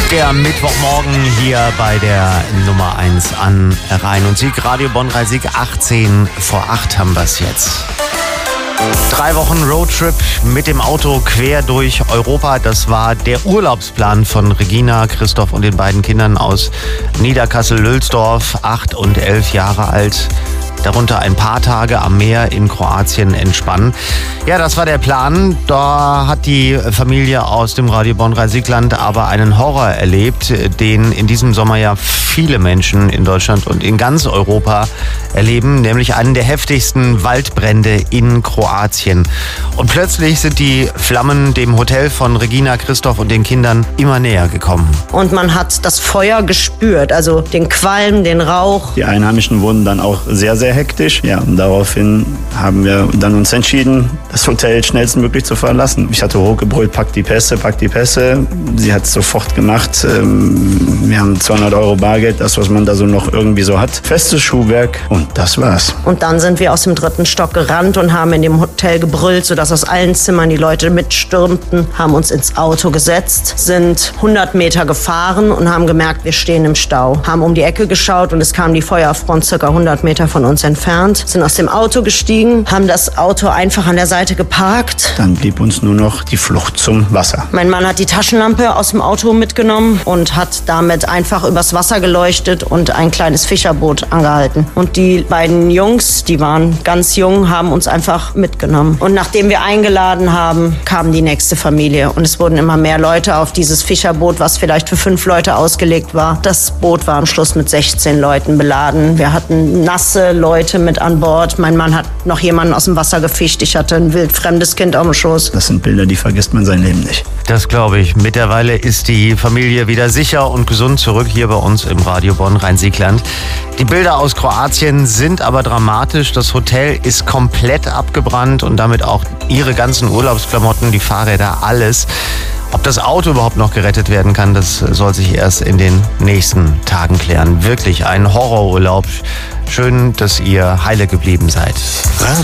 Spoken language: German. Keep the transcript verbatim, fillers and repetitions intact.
Der Mittwochmorgen hier bei der Nummer eins an Rhein und Sieg. Radio Bonn Rhein Sieg, achtzehn vor acht haben wir es jetzt. Drei Wochen Roadtrip mit dem Auto quer durch Europa. Das war der Urlaubsplan von Regina, Christoph und den beiden Kindern aus Niederkassel-Lülsdorf, acht und elf Jahre alt. Darunter ein paar Tage am Meer in Kroatien entspannen. Ja, das war der Plan. Da hat die Familie aus dem Radio Bonn Rhein-Sieg-Land aber einen Horror erlebt, den in diesem Sommer ja viele Menschen in Deutschland und in ganz Europa erleben, nämlich einen der heftigsten Waldbrände in Kroatien. Und plötzlich sind die Flammen dem Hotel von Regina, Christoph und den Kindern immer näher gekommen. Und man hat das Feuer gespürt, also den Qualm, den Rauch. Die Einheimischen wurden dann auch sehr, sehr hektisch. Ja, und daraufhin haben wir dann uns entschieden, das Hotel schnellstmöglich zu verlassen. Ich hatte hochgebrüllt, pack die Pässe, pack die Pässe. Sie hat es sofort gemacht. Wir haben zweihundert Euro Bargeld, das, was man da so noch irgendwie so hat. Festes Schuhwerk und das war's. Und dann sind wir aus dem dritten Stock gerannt und haben in dem Hotel gebrüllt, sodass aus allen Zimmern die Leute mitstürmten, haben uns ins Auto gesetzt, sind hundert Meter gefahren und haben gemerkt, wir stehen im Stau. Haben um die Ecke geschaut und es kam die Feuerfront circa hundert Meter von uns entfernt, sind aus dem Auto gestiegen, haben das Auto einfach an der Seite geparkt. Dann blieb uns nur noch die Flucht zum Wasser. Mein Mann hat die Taschenlampe aus dem Auto mitgenommen und hat damit einfach übers Wasser geleuchtet und ein kleines Fischerboot angehalten. Und die beiden Jungs, die waren ganz jung, haben uns einfach mitgenommen. Und nachdem wir eingeladen haben, kam die nächste Familie. Und es wurden immer mehr Leute auf dieses Fischerboot, was vielleicht für fünf Leute ausgelegt war. Das Boot war am Schluss mit sechzehn Leuten beladen. Wir hatten nasse Leute mit an Bord. Mein Mann hat noch jemanden aus dem Wasser gefischt. Ich hatte ein wildfremdes Kind auf dem Schoß. Das sind Bilder, die vergisst man sein Leben nicht. Das glaube ich. Mittlerweile ist die Familie wieder sicher und gesund zurück hier bei uns im Radio Bonn Rhein-Sieg-Land. Die Bilder aus Kroatien sind aber dramatisch. Das Hotel ist komplett abgebrannt und damit auch ihre ganzen Urlaubsklamotten, die Fahrräder, alles. Ob das Auto überhaupt noch gerettet werden kann, das soll sich erst in den nächsten Tagen klären. Wirklich ein Horrorurlaub. Schön, dass ihr heile geblieben seid.